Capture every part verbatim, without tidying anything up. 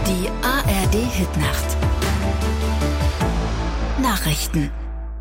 Die A R D-Hitnacht. Nachrichten.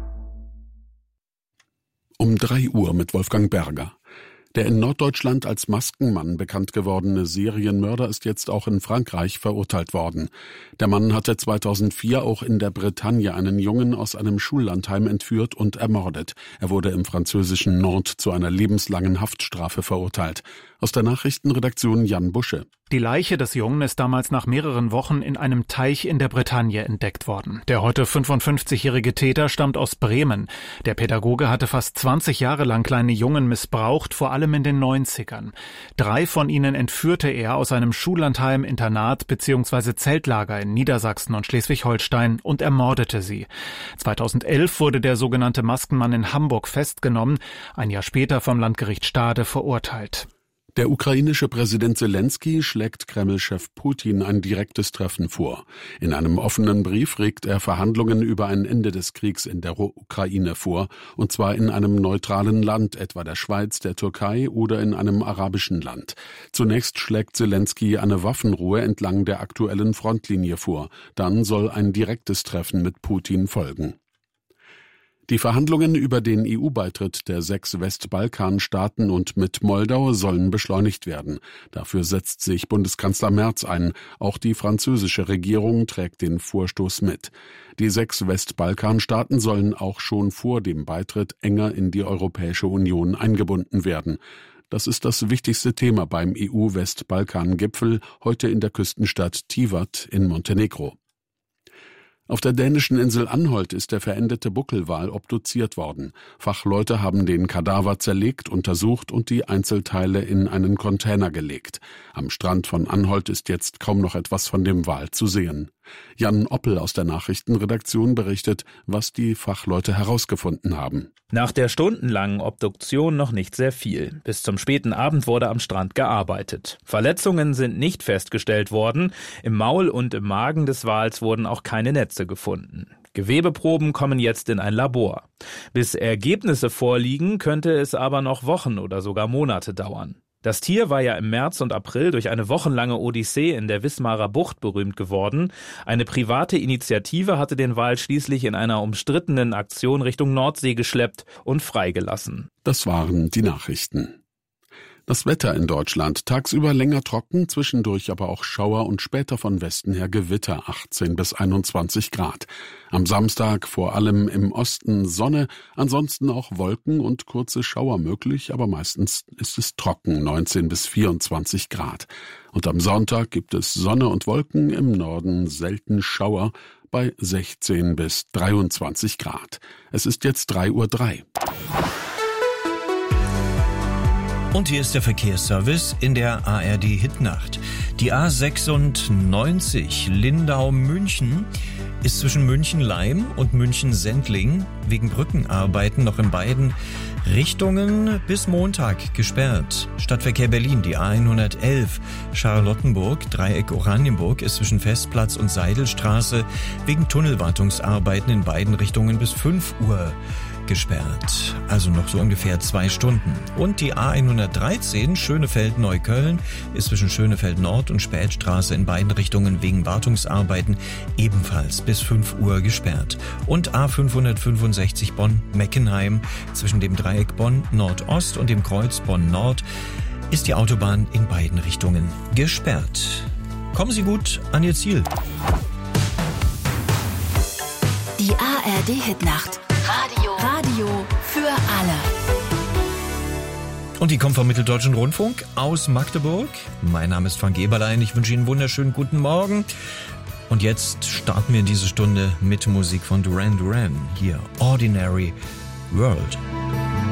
Um drei Uhr mit Wolfgang Berger. Der in Norddeutschland als Maskenmann bekannt gewordene Serienmörder ist jetzt auch in Frankreich verurteilt worden. Der Mann hatte zweitausendvier auch in der Bretagne einen Jungen aus einem Schullandheim entführt und ermordet. Er wurde im französischen Nantes zu einer lebenslangen Haftstrafe verurteilt. Aus der Nachrichtenredaktion Jan Busche. Die Leiche des Jungen ist damals nach mehreren Wochen in einem Teich in der Bretagne entdeckt worden. Der heute fünfundfünfzigjährige Täter stammt aus Bremen. Der Pädagoge hatte fast zwanzig Jahre lang kleine Jungen missbraucht, vor allem in den neunzigern. Drei von ihnen entführte er aus einem Schullandheim, Internat bzw. Zeltlager in Niedersachsen und Schleswig-Holstein und ermordete sie. zweitausendelf wurde der sogenannte Maskenmann in Hamburg festgenommen, ein Jahr später vom Landgericht Stade verurteilt. Der ukrainische Präsident Selenskyj schlägt Kreml-Chef Putin ein direktes Treffen vor. In einem offenen Brief regt er Verhandlungen über ein Ende des Kriegs in der Ukraine vor, und zwar in einem neutralen Land, etwa der Schweiz, der Türkei oder in einem arabischen Land. Zunächst schlägt Selenskyj eine Waffenruhe entlang der aktuellen Frontlinie vor. Dann soll ein direktes Treffen mit Putin folgen. Die Verhandlungen über den E U-Beitritt der sechs Westbalkanstaaten und mit Moldau sollen beschleunigt werden. Dafür setzt sich Bundeskanzler Merz ein. Auch die französische Regierung trägt den Vorstoß mit. Die sechs Westbalkanstaaten sollen auch schon vor dem Beitritt enger in die Europäische Union eingebunden werden. Das ist das wichtigste Thema beim E U-Westbalkan-Gipfel heute in der Küstenstadt Tivat in Montenegro. Auf der dänischen Insel Anholt ist der verendete Buckelwal obduziert worden. Fachleute haben den Kadaver zerlegt, untersucht und die Einzelteile in einen Container gelegt. Am Strand von Anholt ist jetzt kaum noch etwas von dem Wal zu sehen. Jan Oppel aus der Nachrichtenredaktion berichtet, was die Fachleute herausgefunden haben. Nach der stundenlangen Obduktion noch nicht sehr viel. Bis zum späten Abend wurde am Strand gearbeitet. Verletzungen sind nicht festgestellt worden. Im Maul und im Magen des Wals wurden auch keine Netze gefunden. Gewebeproben kommen jetzt in ein Labor. Bis Ergebnisse vorliegen, könnte es aber noch Wochen oder sogar Monate dauern. Das Tier war ja im März und April durch eine wochenlange Odyssee in der Wismarer Bucht berühmt geworden. Eine private Initiative hatte den Wal schließlich in einer umstrittenen Aktion Richtung Nordsee geschleppt und freigelassen. Das waren die Nachrichten. Das Wetter in Deutschland: tagsüber länger trocken, zwischendurch aber auch Schauer und später von Westen her Gewitter, achtzehn bis einundzwanzig Grad. Am Samstag vor allem im Osten Sonne, ansonsten auch Wolken und kurze Schauer möglich, aber meistens ist es trocken, neunzehn bis vierundzwanzig Grad. Und am Sonntag gibt es Sonne und Wolken, im Norden selten Schauer bei sechzehn bis dreiundzwanzig Grad. Es ist jetzt drei Uhr drei. Und hier ist der Verkehrsservice in der A R D-Hitnacht. Die A sechsundneunzig Lindau-München ist zwischen München-Leim und München-Sendling wegen Brückenarbeiten noch in beiden Richtungen bis Montag gesperrt. Stadtverkehr Berlin, die A hundertelf Charlottenburg, Dreieck Oranienburg ist zwischen Festplatz und Seidelstraße wegen Tunnelwartungsarbeiten in beiden Richtungen bis fünf Uhr gesperrt, also noch so ungefähr zwei Stunden. Und die A hundertdreizehn Schönefeld-Neukölln ist zwischen Schönefeld Nord und Spätstraße in beiden Richtungen wegen Wartungsarbeiten ebenfalls bis fünf Uhr gesperrt. Und A fünfhundertfünfundsechzig Bonn-Meckenheim zwischen dem Dreieck Bonn Nordost und dem Kreuz Bonn Nord ist die Autobahn in beiden Richtungen gesperrt. Kommen Sie gut an Ihr Ziel. Die A R D-Hitnacht. Radio. Radio für alle. Und die kommt vom Mitteldeutschen Rundfunk aus Magdeburg. Mein Name ist Frank Eberlein. Ich wünsche Ihnen einen wunderschönen guten Morgen. Und jetzt starten wir in diese Stunde mit Musik von Duran Duran. Hier, Ordinary World.